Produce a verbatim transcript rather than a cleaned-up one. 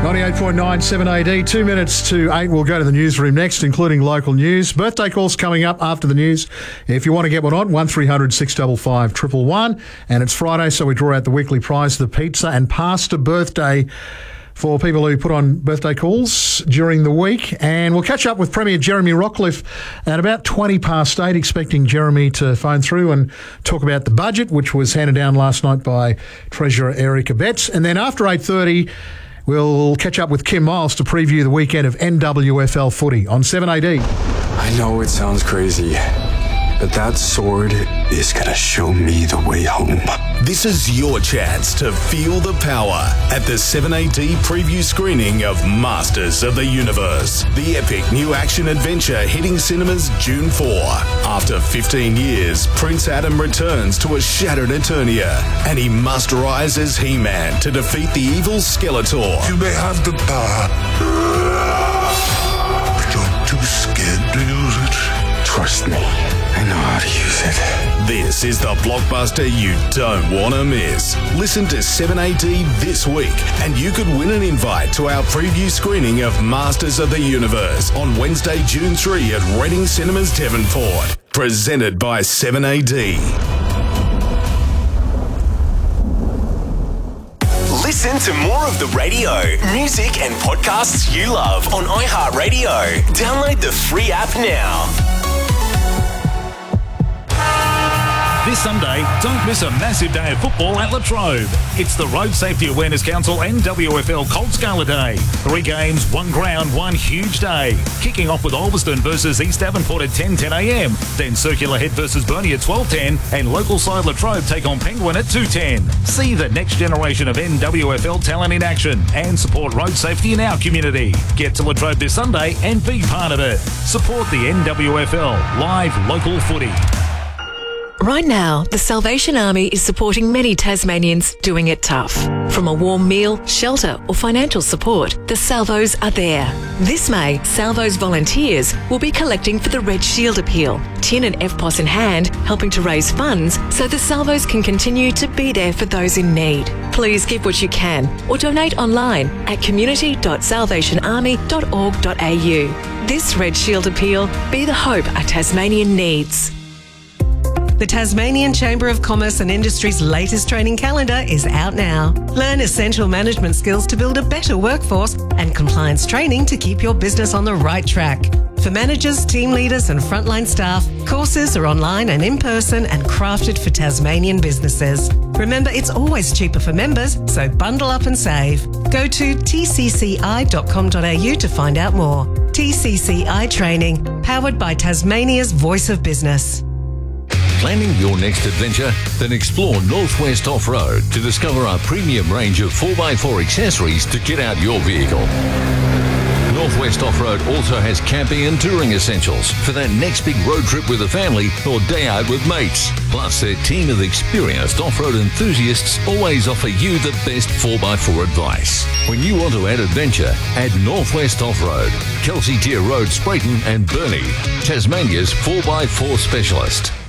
ninety-eight point nine seven A D, two minutes to eight. We'll go to the newsroom next, including local news. Birthday calls coming up after the news. If you want to get one on, one three hundred six five five one one one. And it's Friday, so we draw out the weekly prize, the pizza and pasta birthday for people who put on birthday calls during the week. And we'll catch up with Premier Jeremy Rockliff at about twenty past eight, expecting Jeremy to phone through and talk about the budget, which was handed down last night by Treasurer Erica Betts. And then after eight thirty, we'll catch up with Kim Miles to preview the weekend of N W F L footy on seven A D. I know it sounds crazy, but that sword is going to show me the way home. This is your chance to feel the power at the seven A D preview screening of Masters of the Universe, the epic new action adventure hitting cinemas June fourth. After fifteen years, Prince Adam returns to a shattered Eternia, and he must rise as He-Man to defeat the evil Skeletor. You may have the power, but you're too scared to use it. Trust me, I know how to use it. This is the blockbuster you don't want to miss. Listen to seven A D this week, and you could win an invite to our preview screening of Masters of the Universe on Wednesday, June third at Reading Cinemas, Devonport. Presented by seven A D. Listen to more of the radio, music and podcasts you love on iHeartRadio. Download the free app now. This Sunday, don't miss a massive day of football at Latrobe. It's the Road Safety Awareness Council N W F L Cold Scala Day. Three games, one ground, one huge day. Kicking off with Ulverston versus East Devonport at ten ten a m. Then Circular Head versus Burnie at twelve ten, and local side Latrobe take on Penguin at two ten. See the next generation of N W F L talent in action and support road safety in our community. Get to Latrobe this Sunday and be part of it. Support the N W F L, live local footy. Right now, the Salvation Army is supporting many Tasmanians doing it tough. From a warm meal, shelter or financial support, the Salvos are there. This May, Salvos volunteers will be collecting for the Red Shield Appeal, T I N and F P O S in hand, helping to raise funds so the Salvos can continue to be there for those in need. Please give what you can or donate online at community dot salvation army dot org dot a u. This Red Shield Appeal, be the hope a Tasmanian needs. The Tasmanian Chamber of Commerce and Industry's latest training calendar is out now. Learn essential management skills to build a better workforce and compliance training to keep your business on the right track. For managers, team leaders and frontline staff, courses are online and in person and crafted for Tasmanian businesses. Remember, it's always cheaper for members, so bundle up and save. Go to t c c i dot com dot a u to find out more. T C C I Training, powered by Tasmania's Voice of Business. Planning your next adventure? Then explore Northwest Off-Road to discover our premium range of four by four accessories to get out your vehicle. Northwest Off-Road also has camping and touring essentials for that next big road trip with a family or day out with mates. Plus, their team of experienced off-road enthusiasts always offer you the best four by four advice. When you want to add adventure, add Northwest Off-Road, Kelsey Tier Road, Sprayton and Burnie, Tasmania's four by four specialist.